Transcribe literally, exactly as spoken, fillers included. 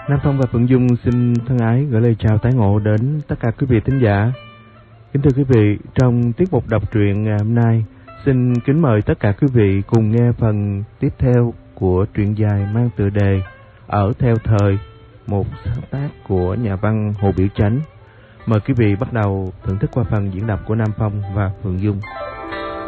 Nam Phong và Phượng Dung xin thân ái gửi lời chào tái ngộ đến tất cả quý vị thính giả. Kính thưa quý vị, trong tiết mục đọc truyện ngày hôm nay, xin kính mời tất cả quý vị cùng nghe phần tiếp theo của truyện dài mang tựa đề Ở Theo Thời, một sáng tác của nhà văn Hồ Biểu Chánh. Mời quý vị bắt đầu thưởng thức qua phần diễn đọc của Nam Phong và Phượng Dung.